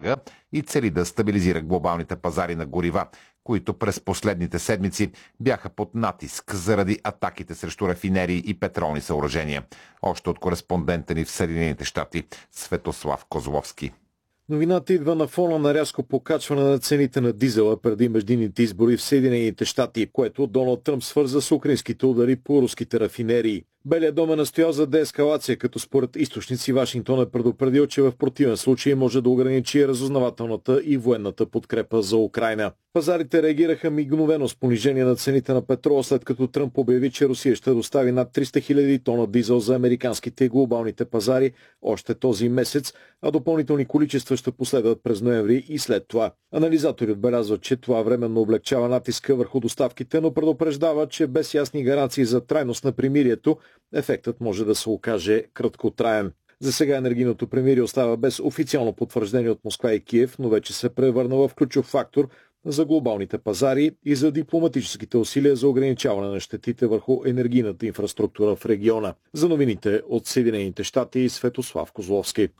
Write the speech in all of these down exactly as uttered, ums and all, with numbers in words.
помага и цели да стабилизира глобалните пазари на горива, които през последните седмици бяха под натиск заради атаките срещу рафинерии и петролни съоръжения. Още от кореспондента ни в Съединените щати Светослав Козловски. Новината идва на фона на рязко покачване на цените на дизела преди междинните избори в Съединените щати, което Доналд Тръмп свърза с украинските удари по руските рафинерии. Белият дом е настоял за деескалация, като според източници Вашингтон е предупредил, че в противен случай може да ограничи разузнавателната и военната подкрепа за Украйна. Пазарите реагираха мигновено с понижение на цените на петрола, след като Тръмп обяви, че Русия ще достави над триста хиляди тона дизел за американските и глобалните пазари още този месец, а допълнителни количества ще последват през ноември и след това. Анализатори отбелязват, че това временно облегчава натиска върху доставките, но предупреждава, че без ясни гаранции за трайност на примирието, ефектът може да се окаже краткотраен. За сега енергийното примирие остава без официално потвърждение от Москва и Киев, но вече се превърна в ключов фактор за глобалните пазари и за дипломатическите усилия за ограничаване на щетите върху енергийната инфраструктура в региона. За новините от Съединените щати Светослав Козловски.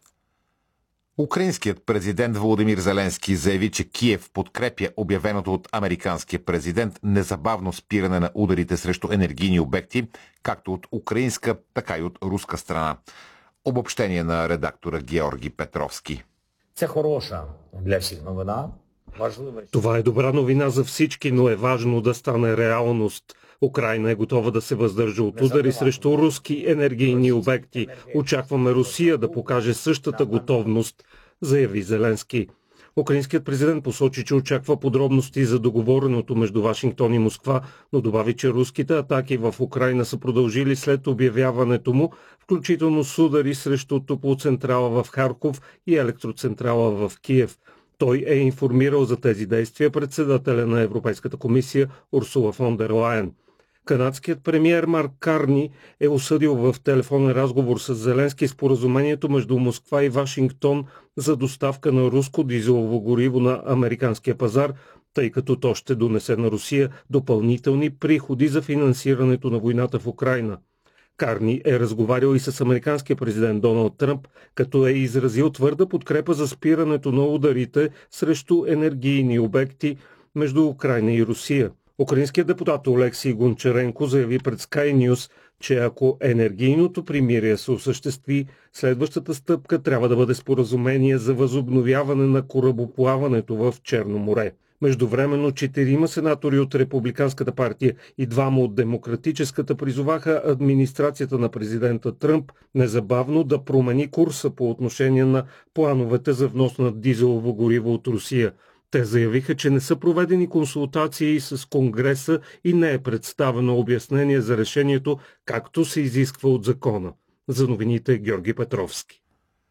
Украинският президент Володимир Зеленски заяви, че Киев подкрепя обявеното от американския президент незабавно спиране на ударите срещу енергийни обекти, както от украинска, така и от руска страна. Обобщение на редактора Георги Петровски. Це хороша для всіх новина. Това е добра новина за всички, но е важно да стане реалност. Украйна е готова да се въздържа от удари срещу руски енергийни обекти. Очакваме Русия да покаже същата готовност, заяви Зеленски. Украинският президент посочи, че очаква подробности за договореното между Вашингтон и Москва, но добави, че руските атаки в Украйна са продължили след обявяването му, включително с удари срещу топлоцентрала в Харков и електроцентрала в Киев. Той е информирал за тези действия председателя на Европейската комисия Урсула фон дер Лайен. Канадският премиер Марк Карни е осъдил в телефонен разговор с Зеленски споразумението между Москва и Вашингтон за доставка на руско дизелово гориво на американския пазар, тъй като то ще донесе на Русия допълнителни приходи за финансирането на войната в Украйна. Карни е разговарял и с американския президент Доналд Тръмп, като е изразил твърда подкрепа за спирането на ударите срещу енергийни обекти между Украйна и Русия. Украинският депутат Олексий Гончаренко заяви пред Sky News, че ако енергийното примирие се осъществи, следващата стъпка трябва да бъде споразумение за възобновяване на корабоплаването в Черно море. Междувременно четирима сенатори от Републиканската партия и двама от Демократическата призоваха администрацията на президента Тръмп незабавно да промени курса по отношение на плановете за внос на дизелово гориво от Русия. Те заявиха, че не са проведени консултации с Конгреса и не е представено обяснение за решението, както се изисква от закона. За новините Георги Петровски.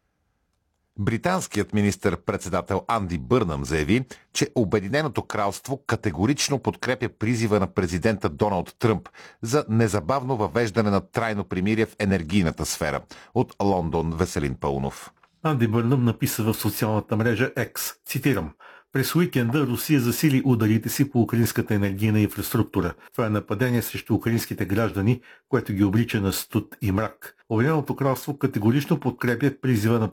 Британският министър-председател Анди Бърнъм заяви, че Обединеното кралство категорично подкрепя призива на президента Доналд Тръмп за незабавно въвеждане на трайно примирие в енергийната сфера. От Лондон Веселин Пълнов. Анди Бърнъм написа в социалната мрежа X, цитирам: "През уикенда Русия засили ударите си по украинската енергийна инфраструктура. Това е нападение срещу украинските граждани, което ги облича на студ и мрак. Обединеното кралство категорично подкрепя призива на